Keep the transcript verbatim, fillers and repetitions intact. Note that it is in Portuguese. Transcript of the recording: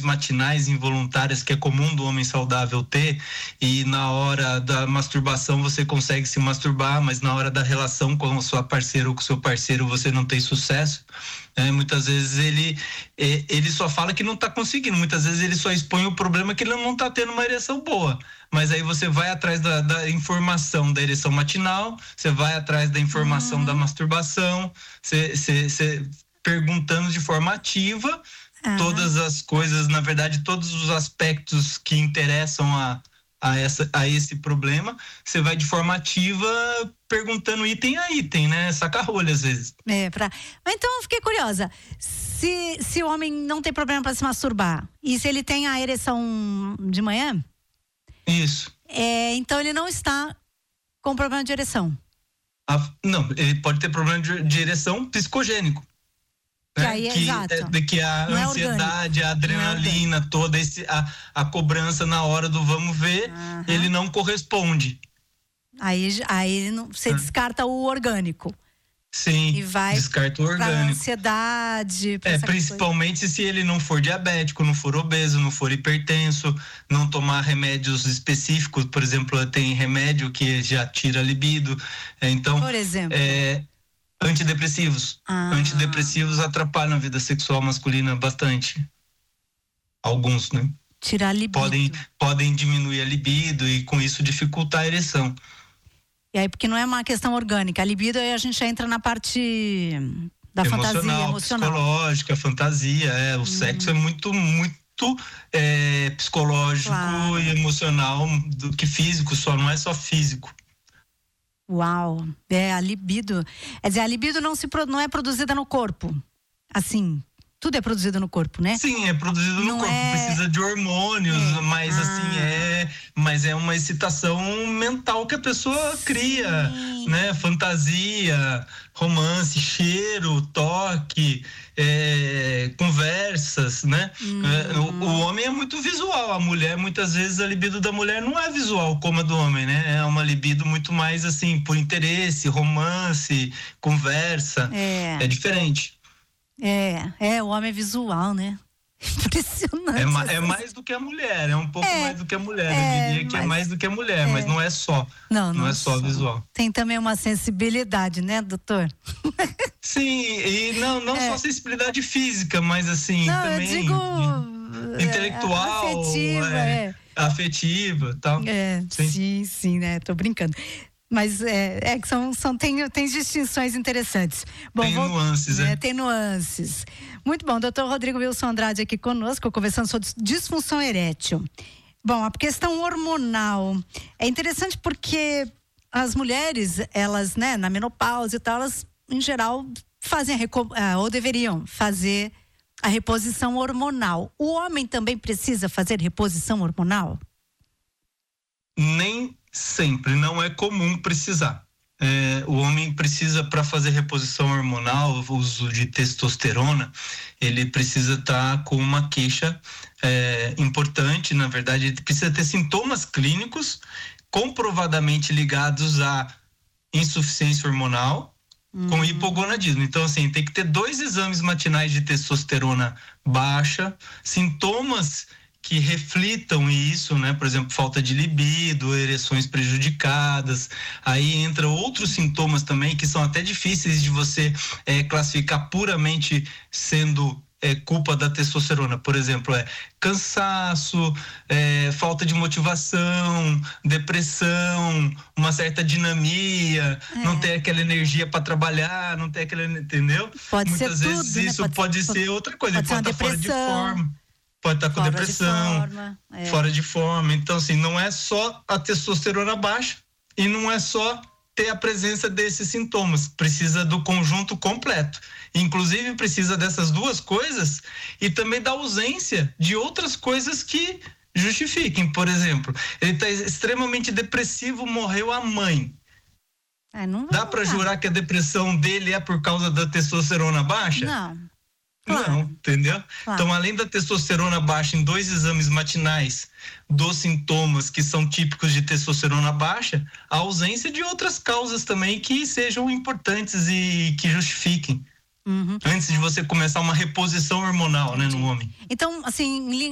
matinais involuntárias que é comum do homem saudável ter, e na hora da masturbação você consegue se masturbar, mas na hora da relação com a sua parceira ou com o seu parceiro você não tem sucesso. É, muitas vezes ele, ele só fala que não está conseguindo, muitas vezes ele só expõe o problema que ele não está tendo uma ereção boa. Mas aí você vai atrás da, da informação da ereção matinal, você vai atrás da informação uhum. da masturbação, você, você, você perguntando de forma ativa uhum. todas as coisas, na verdade, todos os aspectos que interessam a, a, essa, a esse problema, você vai de forma ativa perguntando item a item, né? Saca-rolha às vezes. É, pra... Então eu fiquei curiosa. Se, se o homem não tem problema para se masturbar, e se ele tem a ereção de manhã? Isso. É, então ele não está com problema de ereção. Ah, não, ele pode ter problema de, de ereção psicogênico. Que né? aí é que, exato. É, que a não ansiedade, é a adrenalina, é toda esse, a, a cobrança na hora do vamos ver, uhum. ele não corresponde. Aí, aí não, você uhum. descarta o orgânico. Sim, e vai descarta o orgânico. Pra ansiedade. Pra é, principalmente coisa. Se ele não for diabético, não for obeso, não for hipertenso, não tomar remédios específicos, por exemplo, tem remédio que já tira a libido. É, então, por exemplo? É, antidepressivos. Ah. Antidepressivos atrapalham a vida sexual masculina bastante. Alguns, né? Tirar a libido. Podem, podem diminuir a libido e com isso dificultar a ereção. E aí, porque não é uma questão orgânica. A libido, aí a gente entra na parte da emocional, fantasia emocional. Psicológica, fantasia. É, o hum. sexo é muito, muito é, psicológico claro. E emocional do que físico, só não é só físico. Uau! É, a libido. Quer dizer, a libido não, se, não é produzida no corpo. Assim. Tudo é produzido no corpo, né? Sim, é produzido no não corpo, é... precisa de hormônios, é. mas ah. assim, é, mas é uma excitação mental que a pessoa Sim. cria, né? Fantasia, romance, cheiro, toque, é, conversas, né? Uhum. O, o homem é muito visual, a mulher, muitas vezes a libido da mulher não é visual como a do homem, né? É uma libido muito mais assim, por interesse, romance, conversa, é, é diferente. É, é, o homem é visual, né? Impressionante. É, ma, é mais do que a mulher, é um pouco é, mais do que a mulher. É, eu diria que mas, é mais do que a mulher, é. mas não é só. Não, não, não é só, só visual. Tem também uma sensibilidade, né, doutor? Sim, e não, não é. só sensibilidade física, mas assim, não, também. Eu digo, intelectual, afetiva, é, é. afetiva e tal. É, sim. sim, sim, né? Tô brincando. Mas é, é que são, são, tem, tem distinções interessantes. Bom, tem vou, nuances, é, é. Tem nuances. Muito bom, doutor Rodrigo Wilson Andrade aqui conosco, conversando sobre disfunção erétil. Bom, a questão hormonal é interessante porque as mulheres, elas, né, na menopausa e tal, elas, em geral, fazem, a reco- ou deveriam fazer a reposição hormonal. O homem também precisa fazer reposição hormonal? Nem sempre, não é comum precisar. É, o homem precisa, para fazer reposição hormonal, o uso de testosterona, ele precisa estar tá com uma queixa é, importante, na verdade, ele precisa ter sintomas clínicos comprovadamente ligados à insuficiência hormonal uhum. com hipogonadismo. Então, assim, tem que ter dois exames matinais de testosterona baixa, sintomas que reflitam isso, né? Por exemplo, falta de libido, ereções prejudicadas. Aí entra outros sintomas também que são até difíceis de você é, classificar puramente sendo é, culpa da testosterona. Por exemplo, é cansaço, é, falta de motivação, depressão, uma certa dinamia, é. não ter aquela energia para trabalhar, não ter aquela, entendeu? Pode Muitas ser vezes tudo, isso né? pode, pode ser pode, outra coisa, pode, pode estar fora de forma. Pode estar com fora depressão, de forma, é. fora de forma. Então, assim, não é só a testosterona baixa e não é só ter a presença desses sintomas. Precisa do conjunto completo. Inclusive, precisa dessas duas coisas e também da ausência de outras coisas que justifiquem. Por exemplo, ele está extremamente depressivo, morreu a mãe. É, não Dá para jurar que a depressão dele é por causa da testosterona baixa? Não. Claro. Não, entendeu? Claro. Então, além da testosterona baixa em dois exames matinais dos sintomas que são típicos de testosterona baixa, a ausência de outras causas também que sejam importantes e que justifiquem. Uhum. Antes de você começar uma reposição hormonal, né, no homem. Então, assim,